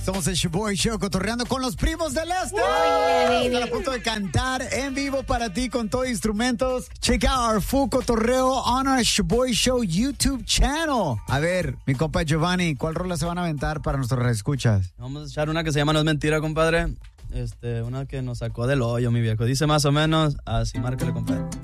Somos el Shoboy Show, cotorreando con los primos del este. Están a punto de cantar en vivo para ti con todo instrumentos. Check out our full cotorreo on our Shoboy Show YouTube channel. A ver, mi compa Giovanni, ¿cuál rola se van a aventar para nuestros reescuchas? Vamos a echar una que se llama No es mentira, compadre. Una que nos sacó del hoyo, mi viejo. Dice más o menos así, márcale, compadre.